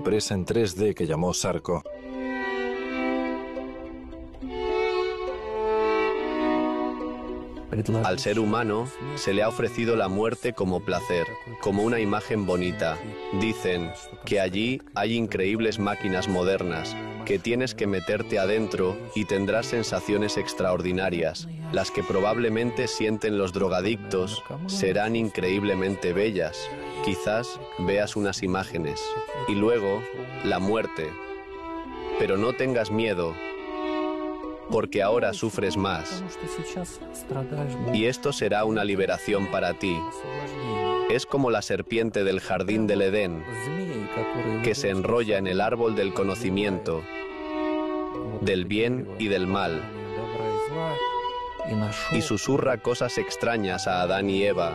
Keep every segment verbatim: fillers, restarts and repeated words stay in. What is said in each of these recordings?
impresa en tres D que llamó Sarko. Al ser humano se le ha ofrecido la muerte como placer, como una imagen bonita. Dicen que allí hay increíbles máquinas modernas, que tienes que meterte adentro y tendrás sensaciones extraordinarias. Las que probablemente sienten los drogadictos serán increíblemente bellas. Quizás veas unas imágenes. Y luego, la muerte. Pero no tengas miedo, porque ahora sufres más. Y esto será una liberación para ti. Es como la serpiente del jardín del Edén, que se enrolla en el árbol del conocimiento, del bien y del mal, y susurra cosas extrañas a Adán y Eva.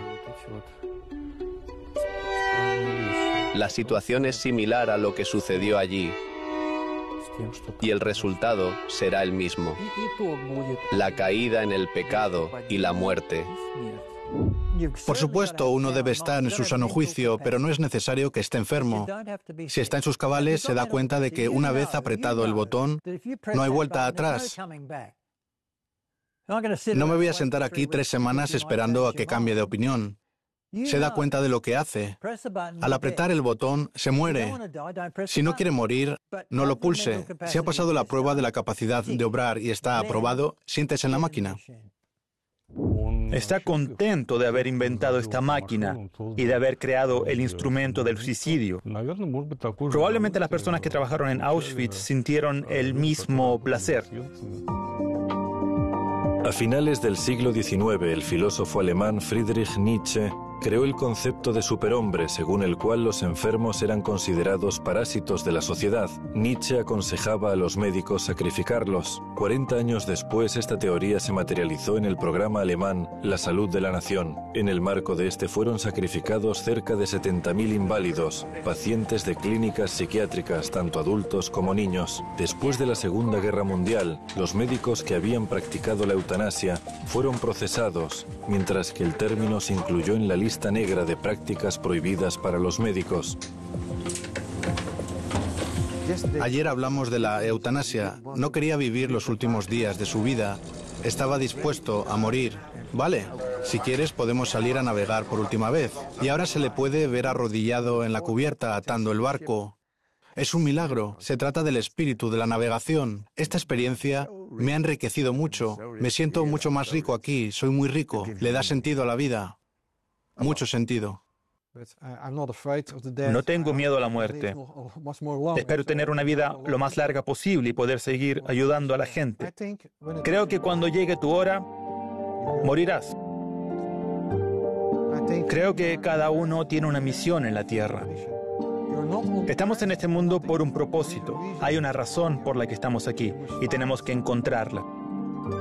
La situación es similar a lo que sucedió allí, y el resultado será el mismo: la caída en el pecado y la muerte. Por supuesto, uno debe estar en su sano juicio, pero no es necesario que esté enfermo. Si está en sus cabales, se da cuenta de que una vez apretado el botón, no hay vuelta atrás. No me voy a sentar aquí tres semanas esperando a que cambie de opinión. Se da cuenta de lo que hace. Al apretar el botón, se muere. Si no quiere morir, no lo pulse. Si ha pasado la prueba de la capacidad de obrar y está aprobado, siéntese en la máquina. Está contento de haber inventado esta máquina y de haber creado el instrumento del suicidio. Probablemente las personas que trabajaron en Auschwitz sintieron el mismo placer. A finales del siglo diecinueve, el filósofo alemán Friedrich Nietzsche creó el concepto de superhombre, según el cual los enfermos eran considerados parásitos de la sociedad. Nietzsche aconsejaba a los médicos sacrificarlos. cuarenta años después, esta teoría se materializó en el programa alemán La Salud de la Nación. En el marco de este fueron sacrificados cerca de setenta mil inválidos, pacientes de clínicas psiquiátricas, tanto adultos como niños. Después de la Segunda Guerra Mundial, los médicos que habían practicado la eutanasia fueron procesados, mientras que el término se incluyó en la lista negra de prácticas prohibidas para los médicos. Ayer hablamos de la eutanasia. No quería vivir los últimos días de su vida. Estaba dispuesto a morir. Vale, si quieres podemos salir a navegar por última vez. Y ahora se le puede ver arrodillado en la cubierta atando el barco. Es un milagro. Se trata del espíritu de la navegación. Esta experiencia me ha enriquecido mucho. Me siento mucho más rico aquí. Soy muy rico. Le da sentido a la vida. Mucho sentido. No tengo miedo a la muerte. Espero tener una vida lo más larga posible y poder seguir ayudando a la gente. Creo que cuando llegue tu hora, morirás. Creo que cada uno tiene una misión en la tierra. Estamos en este mundo por un propósito. Hay una razón por la que estamos aquí y tenemos que encontrarla.